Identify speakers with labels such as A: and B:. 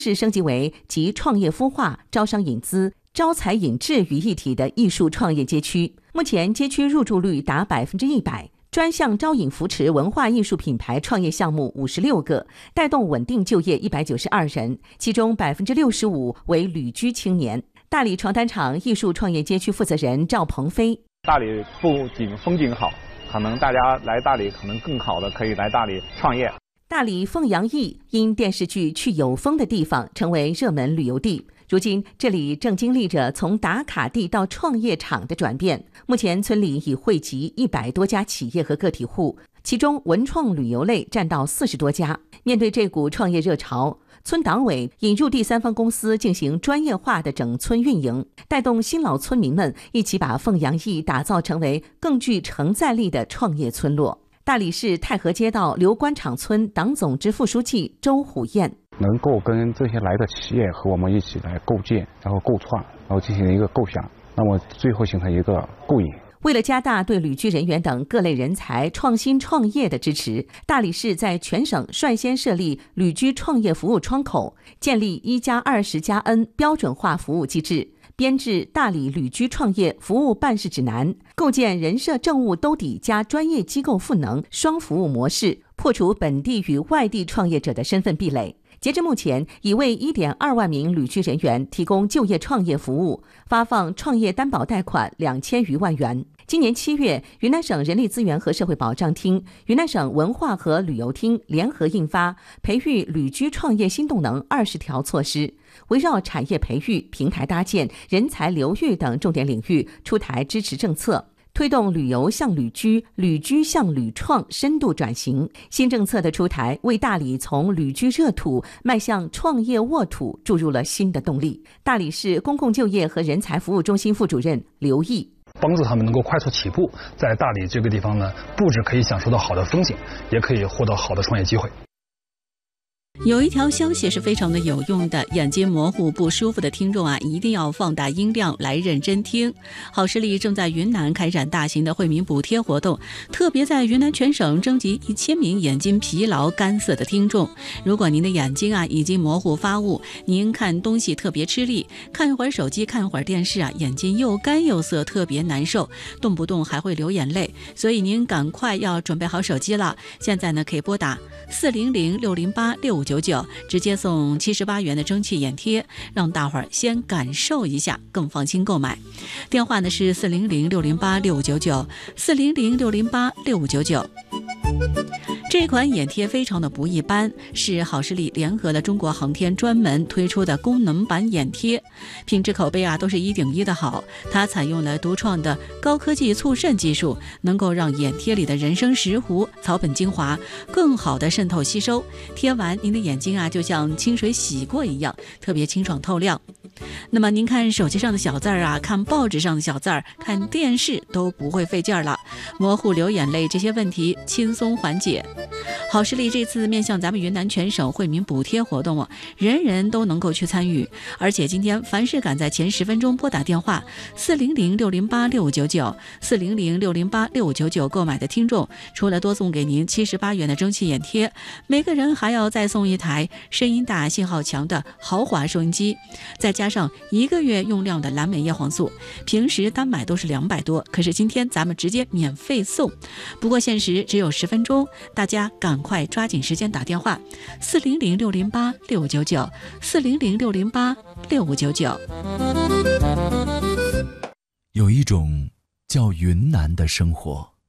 A: 是升级为集创业孵化、招商引资、招才引智于一体的艺术创业街区。目前街区入驻率达100%，专项招引扶持文化艺术品牌创业项目56个，带动稳定就业192人，其中65%为旅居青年。大理床单厂艺术创业街区负责人赵鹏飞：
B: 大理不仅风景好，可能大家来大理可能更好的可以来大理创业。
A: 大理凤阳驿因电视剧《去有风的地方》成为热门旅游地，如今这里正经历着从打卡地到创业场的转变。目前村里已汇集100多家企业和个体户，其中文创旅游类占到40多家。面对这股创业热潮，村党委引入第三方公司进行专业化的整村运营，带动新老村民们一起把凤阳驿打造成为更具承载力的创业村落。大理市太和街道刘官场村党总支副书记周虎燕：
C: 能够跟这些来的企业和我们一起来构建，然后构创，然后进行一个构想，那么最后形成一个共赢。
A: 为了加大对旅居人员等各类人才创新创业的支持，大理市在全省率先设立旅居创业服务窗口，建立1+20+N 标准化服务机制，编制大理旅居创业服务办事指南，构建人社政务兜底加专业机构赋能双服务模式，破除本地与外地创业者的身份壁垒。截至目前，已为1.2万名旅居人员提供就业创业服务，发放创业担保贷款2000余万元。今年7月，云南省人力资源和社会保障厅、云南省文化和旅游厅联合印发《培育旅居创业新动能20条措施》，围绕产业培育、平台搭建、人才流域等重点领域出台支持政策，推动旅游向旅居、旅居向旅创深度转型。新政策的出台，为大理从旅居热土迈向创业沃土注入了新的动力。大理市公共就业和人才服务中心副主任刘毅：
D: 帮助他们能够快速起步，在大理这个地方呢，不只可以享受到好的风景，也可以获得好的创业机会。
E: 有一条消息是非常的有用的，眼睛模糊不舒服的听众啊，一定要放大音量来认真听。好视力正在云南开展大型的惠民补贴活动，特别在云南全省征集1000名眼睛疲劳干涩的听众。如果您的眼睛啊已经模糊发雾，您看东西特别吃力，看一会儿手机看一会儿电视啊，眼睛又干又涩，特别难受，动不动还会流眼泪，所以您赶快要准备好手机了。现在呢可以拨打400-608-6599，直接送78元的蒸汽眼贴，让大伙儿先感受一下，更放心购买。电话呢是400-608-6599，400-608-6599。这款眼贴非常的不一般，是好视力联合的中国航天专门推出的功能版眼贴，品质口碑啊都是1顶1的好。它采用了独创的高科技促渗技术，能够让眼贴里的人参石斛、草本精华更好的渗透吸收，贴完您的眼睛啊就像清水洗过一样，特别清爽透亮。那么您看手机上的小字儿啊，看报纸上的小字儿，看电视都不会费劲儿了，模糊流眼泪这些问题轻松缓解。好视力这次面向咱们云南全省惠民补贴活动人人都能够去参与，而且今天凡是赶在前10分钟拨打电话400-608-6599，400-608-6599购买的听众，除了多送给您78元的蒸汽眼贴，每个人还要再送一台声音大信号强的豪华收音机，再加上1个月用量的蓝莓叶黄素，平时单买都是200多，可是今天咱们直接免费送，不过限时只有10分钟，大家赶快抓紧时间打电话400-608-6599，400-608-6599。
F: 有一种叫云南的生活，